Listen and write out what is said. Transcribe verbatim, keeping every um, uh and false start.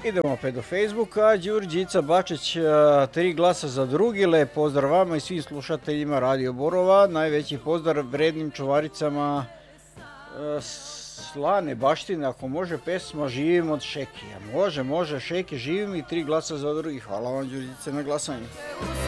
Idemo opet do Facebooka. Đurđica Bačić, tri glasa za drugi. Lep pozdrav vama i svim slušateljima Radio Borova. Najveći pozdrav vrednim čuvaricama slane baštine. Ako može pesma Živim od Šekija. Može, može, Šeki živim i tri glasa za drugi. Hvala vam Đurđice na glasanju.